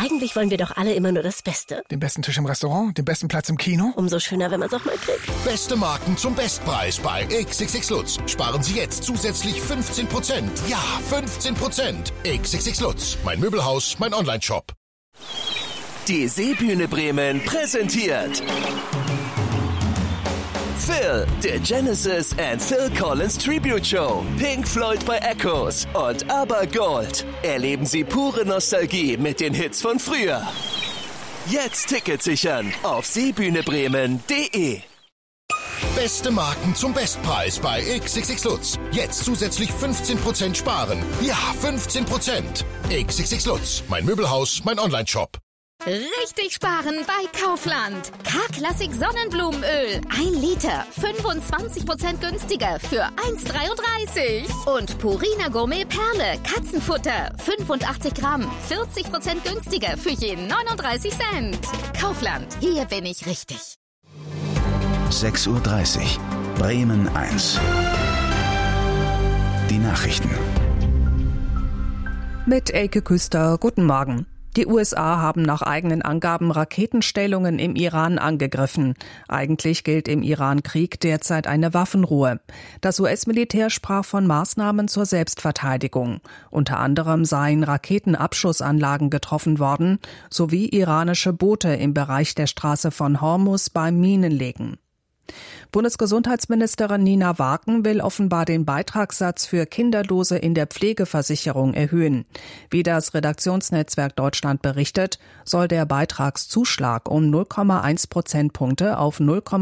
Eigentlich wollen wir doch alle immer nur das Beste. Den besten Tisch im Restaurant, den besten Platz im Kino. Umso schöner, wenn man es auch mal kriegt. Beste Marken zum Bestpreis bei XXX Lutz. Sparen Sie jetzt zusätzlich 15%. Ja, 15%. XXX Lutz. Mein Möbelhaus, mein Onlineshop. Die Seebühne Bremen präsentiert Phil, der Genesis and Phil Collins Tribute Show. Pink Floyd bei Echoes und ABBA Gold. Erleben Sie pure Nostalgie mit den Hits von früher. Jetzt Ticket sichern auf seebühnebremen.de. Beste Marken zum Bestpreis bei XXX Lutz. Jetzt zusätzlich 15% sparen. Ja, 15%. XXX Lutz. Mein Möbelhaus, mein Onlineshop. Richtig sparen bei Kaufland. K-Klassik Sonnenblumenöl. 1 Liter. 25% günstiger für 1,33. Und Purina Gourmet Perle. Katzenfutter. 85 Gramm. 40% günstiger für je 39 Cent. Kaufland. Hier bin ich richtig. 6:30 Uhr. Bremen 1. Die Nachrichten. Mit Elke Küster. Guten Morgen. Die USA haben nach eigenen Angaben Raketenstellungen im Iran angegriffen. Eigentlich gilt im Iran-Krieg derzeit eine Waffenruhe. Das US-Militär sprach von Maßnahmen zur Selbstverteidigung. Unter anderem seien Raketenabschussanlagen getroffen worden, sowie iranische Boote im Bereich der Straße von Hormuz beim Minenlegen. Bundesgesundheitsministerin Nina Waken will offenbar den Beitragssatz für Kinderlose in der Pflegeversicherung erhöhen. Wie das Redaktionsnetzwerk Deutschland berichtet, soll der Beitragszuschlag um 0,1 Prozentpunkte auf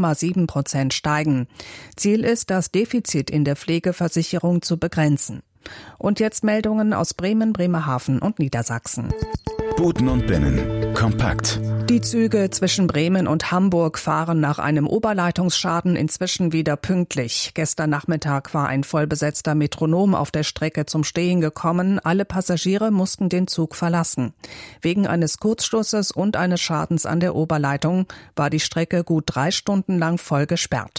0,7% steigen. Ziel ist, das Defizit in der Pflegeversicherung zu begrenzen. Und jetzt Meldungen aus Bremen, Bremerhaven und Niedersachsen. Buten und Binnen. Kompakt. Die Züge zwischen Bremen und Hamburg fahren nach einem Oberleitungsschaden inzwischen wieder pünktlich. Gestern Nachmittag war ein vollbesetzter Metronom auf der Strecke zum Stehen gekommen. Alle Passagiere mussten den Zug verlassen. Wegen eines Kurzschlusses und eines Schadens an der Oberleitung war die Strecke gut 3 Stunden lang voll gesperrt.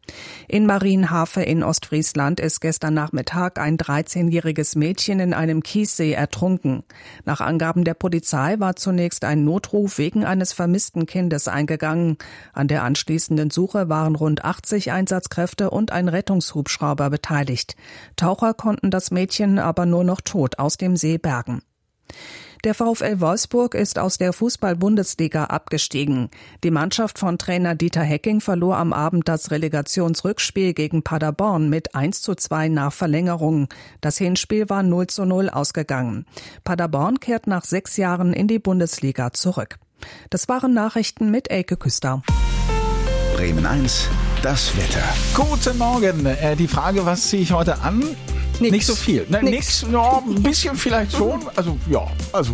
In Marienhafe in Ostfriesland ist gestern Nachmittag ein 13-jähriges Mädchen in einem Kiessee ertrunken. Nach Angaben der Polizei war zunächst ein Notruf wegen eines vermissten Kindes eingegangen. An der anschließenden Suche waren rund 80 Einsatzkräfte und ein Rettungshubschrauber beteiligt. Taucher konnten das Mädchen aber nur noch tot aus dem See bergen. Der VfL Wolfsburg ist aus der Fußball-Bundesliga abgestiegen. Die Mannschaft von Trainer Dieter Hecking verlor am Abend das Relegationsrückspiel gegen Paderborn mit 1:2 nach Verlängerung. Das Hinspiel war 0:0 ausgegangen. Paderborn kehrt nach 6 Jahren in die Bundesliga zurück. Das waren Nachrichten mit Elke Küster. Bremen 1, das Wetter. Guten Morgen. Die Frage, was ziehe ich heute an? Nix. Nicht so viel. Ne, nix. Ja, ein bisschen vielleicht schon. Ja.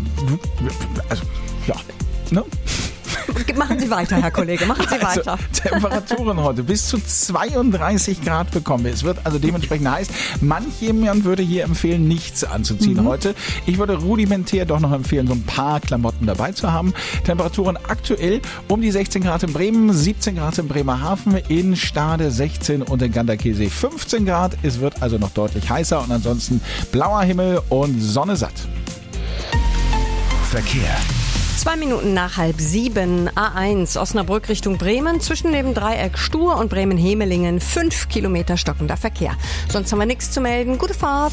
Ne? Machen Sie weiter, Herr Kollege, machen Sie weiter. Also, Temperaturen heute bis zu 32 Grad bekommen. Es wird also dementsprechend heiß. Manch jemand würde hier empfehlen, nichts anzuziehen heute. Ich würde rudimentär doch noch empfehlen, so ein paar Klamotten dabei zu haben. Temperaturen aktuell um die 16 Grad in Bremen, 17 Grad in Bremerhaven, in Stade 16 und in Ganderkesee 15 Grad. Es wird also noch deutlich heißer und ansonsten blauer Himmel und Sonne satt. Verkehr. 2 Minuten nach 6:30, A1 Osnabrück Richtung Bremen, zwischen dem Dreieck Stur und Bremen-Hemelingen 5 Kilometer stockender Verkehr. Sonst haben wir nichts zu melden. Gute Fahrt.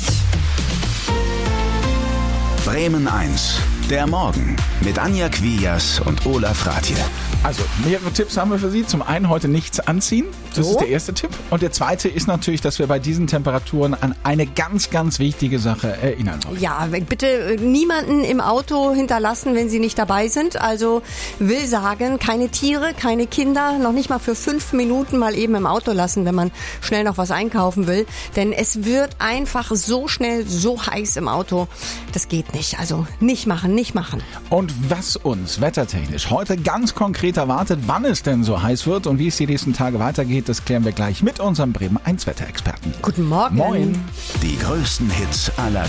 Bremen 1, der Morgen mit Anja Quias und Olaf Rathje. Also, mehrere Tipps haben wir für Sie. Zum einen heute nichts anziehen. Das ist der erste Tipp. Und der zweite ist natürlich, dass wir bei diesen Temperaturen an eine ganz, ganz wichtige Sache erinnern sollen. Ja, bitte niemanden im Auto hinterlassen, wenn Sie nicht dabei sind. Also will sagen, keine Tiere, keine Kinder, noch nicht mal für 5 Minuten mal eben im Auto lassen, wenn man schnell noch was einkaufen will. Denn es wird einfach so schnell so heiß im Auto. Das geht nicht. Also nicht machen, nicht machen. Und was uns wettertechnisch heute ganz konkret erwartet, wann es denn so heiß wird und wie es die nächsten Tage weitergeht, das klären wir gleich mit unserem Bremen 1 Wetterexperten. Guten Morgen. Moin. Die größten Hits aller